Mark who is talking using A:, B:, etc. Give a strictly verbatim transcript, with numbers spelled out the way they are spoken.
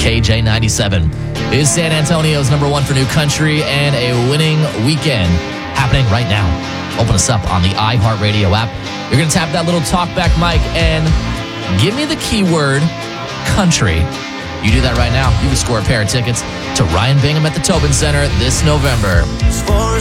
A: K J ninety-seven is San Antonio's number one for new country, and a winning weekend happening right now. Open us up on the iHeartRadio app. You're going to tap that little talkback mic and give me the keyword country. You do that right now, you can score a pair of tickets to Ryan Bingham at the Tobin Center this November.